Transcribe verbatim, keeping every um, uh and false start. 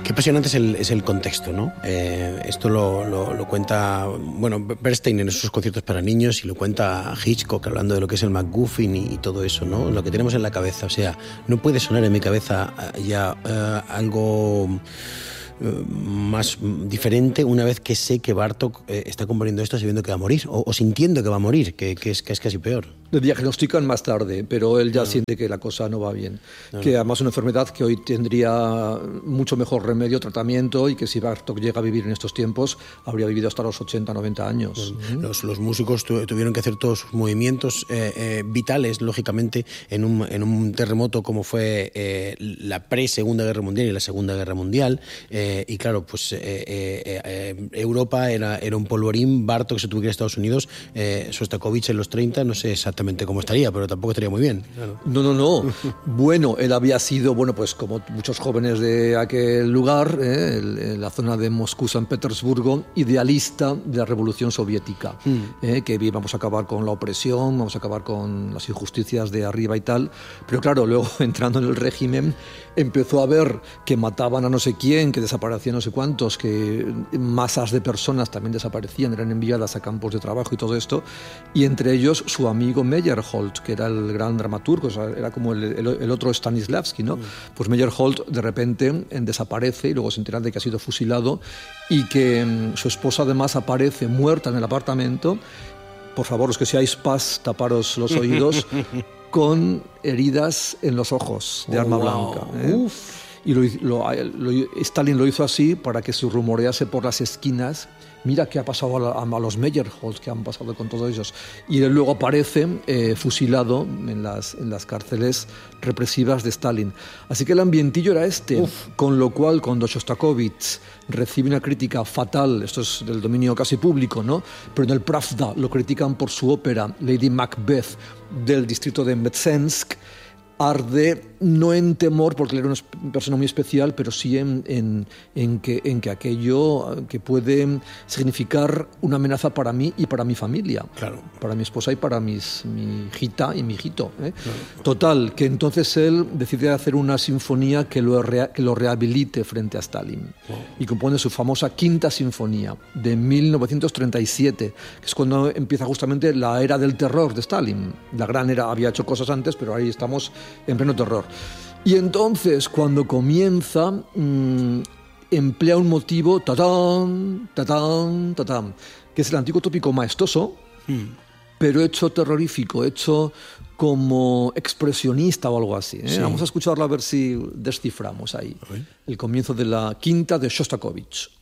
Qué apasionante es el, es el contexto, ¿no? Eh, esto lo, lo, lo cuenta, bueno, Bernstein en esos conciertos para niños y lo cuenta Hitchcock hablando de lo que es el MacGuffin y, y todo eso, ¿no? Lo que tenemos en la cabeza, o sea, no puede sonar en mi cabeza ya uh, algo más diferente una vez que sé que Bartók eh, está componiendo esto sabiendo que va a morir o, o sintiendo que va a morir, que, que, es, que es casi peor. Le diagnostican más tarde, pero él ya no. siente que la cosa no va bien. No. Que además es una enfermedad que hoy tendría mucho mejor remedio, tratamiento, y que si Bartók llega a vivir en estos tiempos, habría vivido hasta los ochenta, noventa años. Uh-huh. Los, los músicos tu, tuvieron que hacer todos sus movimientos eh, eh, vitales, lógicamente, en un, en un terremoto como fue eh, la pre-Segunda Guerra Mundial y la Segunda Guerra Mundial. Eh, y claro, pues eh, eh, eh, Europa era, era un polvorín. Bartók se tuvo que ir a Estados Unidos. Eh, Sostakovich en los treinta, no sé exactamente cómo estaría, pero tampoco estaría muy bien. Claro. No, no, no. Bueno, él había sido, bueno, pues como muchos jóvenes de aquel lugar, eh, en la zona de Moscú, San Petersburgo, idealista de la Revolución Soviética, mm. eh, que vamos a acabar con la opresión, vamos a acabar con las injusticias de arriba y tal. Pero claro, luego entrando en el régimen, empezó a ver que mataban a no sé quién, que desaparecían no sé cuántos, que masas de personas también desaparecían, eran enviadas a campos de trabajo y todo esto, y entre ellos su amigo Meyerhold, que era el gran dramaturgo, o sea, era como el, el, el otro Stanislavski, ¿no? Mm. Pues Meyerhold de repente desaparece y luego se enteran de que ha sido fusilado y que um, su esposa además aparece muerta en el apartamento. Por favor, los que seáis paz, taparos los oídos, con heridas en los ojos de arma oh, wow. blanca. ¿eh? Uf. Y lo, lo, lo, Stalin lo hizo así para que se rumorease por las esquinas. Mira qué ha pasado a, a, a los Meyerhold, que han pasado con todos ellos. Y él luego aparece eh, fusilado en las, en las cárceles represivas de Stalin. Así que el ambientillo era este. Uf. Con lo cual, cuando Shostakovich recibe una crítica fatal, esto es del dominio casi público, ¿no? Pero en el Pravda lo critican por su ópera Lady Macbeth del distrito de Mtsensk, arde no en temor, porque él era una persona muy especial, pero sí en, en, en, que, en que aquello que puede significar una amenaza para mí y para mi familia, claro. para mi esposa y para mis, mi hijita y mi hijito. ¿eh? Claro. Total, que entonces él decide hacer una sinfonía que lo, rea, que lo rehabilite frente a Stalin. Wow. Y compone su famosa Quinta Sinfonía de mil novecientos treinta y siete, que es cuando empieza justamente la era del terror de Stalin. La gran era, había hecho cosas antes, pero ahí estamos en pleno terror. Y entonces, cuando comienza, mmm, emplea un motivo, tatán, tatán, tatán, que es el antiguo tópico maestoso, mm. pero hecho terrorífico, hecho como expresionista o algo así. ¿eh? Sí. Vamos a escucharlo a ver si desciframos ahí. El comienzo de la quinta de Shostakovich.